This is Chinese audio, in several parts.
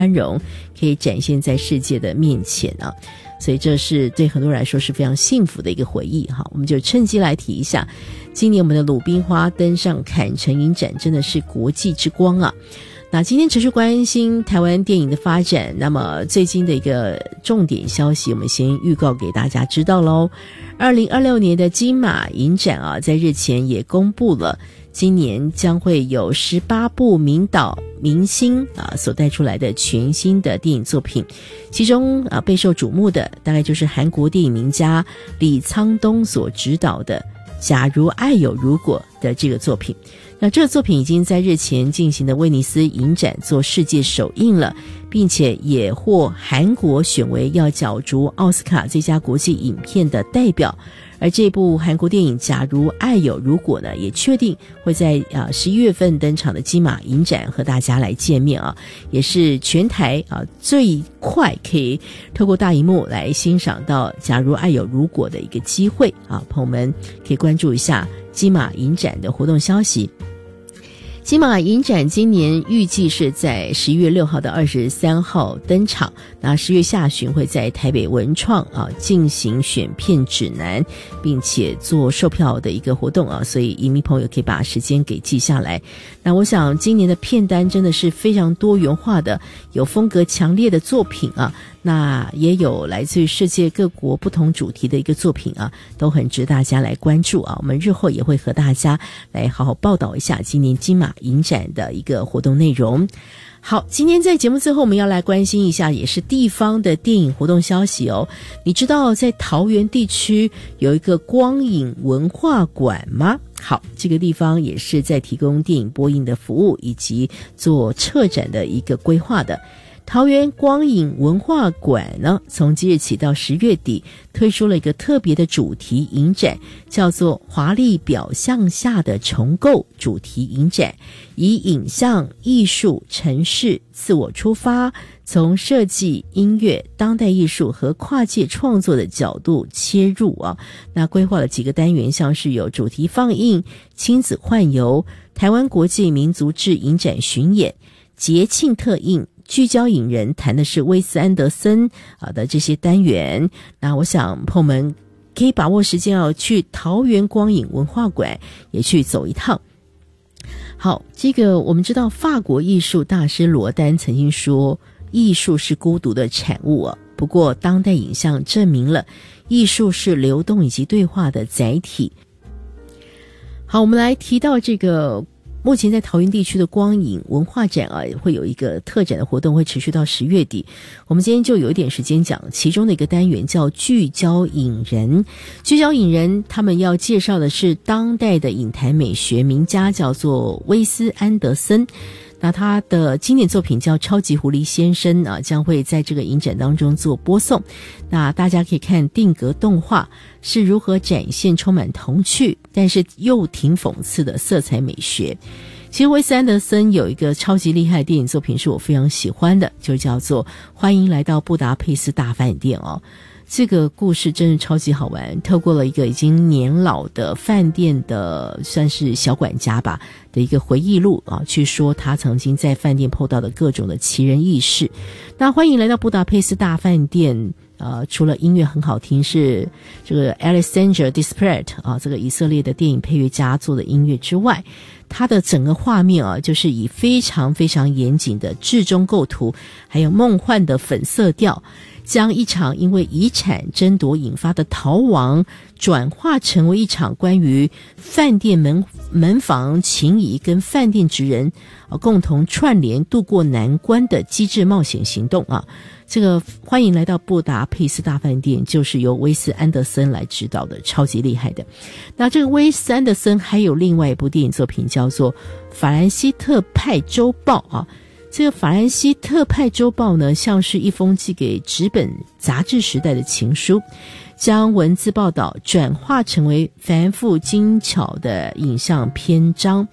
宽容可以展现在世界的面前啊，所以这是对很多人来说是非常幸福的一个回忆哈。我们就趁机来提一下，今年我们的鲁冰花登上坎城影展，真的是国际之光啊。那今天持续关心台湾电影的发展，那么最近的一个重点消息，我们先预告给大家知道咯。2026年的金马影展啊，在日前也公布了，今年将会有18部名导明星所带出来的全新的电影作品，其中备受瞩目的大概就是韩国电影名家李沧东所执导的假如爱有如果的这个作品。那这个作品已经在日前进行的威尼斯影展做世界首映了，并且也获韩国选为要角逐奥斯卡最佳国际影片的代表。而这部韩国电影假如爱有如果呢，也确定会在11月份登场的金马影展和大家来见面啊，也是全台最快可以透过大荧幕来欣赏到假如爱有如果的一个机会啊，朋友们可以关注一下金马影展的活动消息。金马影展今年预计是在11月6号到23号登场，那10月下旬会在台北文创进行选片指南，并且做售票的一个活动啊，所以影迷朋友可以把时间给记下来。那我想今年的片单真的是非常多元化的，有风格强烈的作品啊，那也有来自于世界各国不同主题的一个作品啊，都很值大家来关注啊。我们日后也会和大家来好好报道一下今年金马影展的一个活动内容。好，今天在节目最后我们要来关心一下也是地方的电影活动消息哦。你知道在桃园地区有一个光影文化馆吗？好，这个地方也是在提供电影播映的服务以及做策展的一个规划的。桃园光影文化馆呢，从即日起到10月底推出了一个特别的主题影展，叫做华丽表象下的重构主题影展，以影像、艺术、城市自我出发，从设计、音乐、当代艺术和跨界创作的角度切入啊。那规划了几个单元，像是有主题放映、亲子幻游、台湾国际民族志影展巡演、节庆特映、聚焦影人，谈的是威斯安德森的这些单元。那我想朋友们可以把握时间去桃园光影文化馆也去走一趟。好，这个我们知道法国艺术大师罗丹曾经说，艺术是孤独的产物啊。不过当代影像证明了艺术是流动以及对话的载体。好，我们来提到这个目前在桃园地区的光影文化展会有一个特展的活动，会持续到10月底。我们今天就有一点时间讲其中的一个单元，叫聚焦影人。聚焦影人他们要介绍的是当代的影坛美学名家，叫做威斯安德森。那他的经典作品叫《超级狐狸先生》将会在这个影展当中做播送。那大家可以看定格动画是如何展现充满童趣但是又挺讽刺的色彩美学。其实威斯安德森有一个超级厉害的电影作品是我非常喜欢的，就叫做《欢迎来到布达佩斯大饭店》哦。这个故事真是超级好玩，透过了一个已经年老的饭店的算是小管家吧的一个回忆录去说他曾经在饭店碰到的各种的奇人异事。那欢迎来到布达佩斯大饭店除了音乐很好听是这个 Alexander Desplat 这个以色列的电影配乐家做的音乐之外，它的整个画面就是以非常非常严谨的至中构图还有梦幻的粉色调，将一场因为遗产争夺引发的逃亡转化成为一场关于饭店门房情谊跟饭店职人共同串联度过难关的机智冒险行动啊。这个欢迎来到布达佩斯大饭店就是由威斯安德森来指导的，超级厉害的。那这个威斯安德森还有另外一部电影作品叫做法兰西特派周报这个法兰西特派周报呢，像是一封寄给纸本杂志时代的情书，将文字报道转化成为繁复精巧的影像篇章。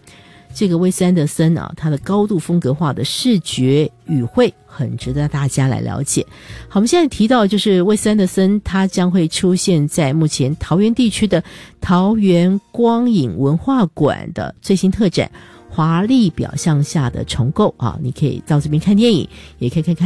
这个威斯安德森啊，他的高度风格化的视觉语汇很值得大家来了解。好，我们现在提到就是威斯安德森，他将会出现在目前桃园地区的桃园光影文化馆的最新特展华丽表象下的重构啊，你可以到这边看电影，也可以看看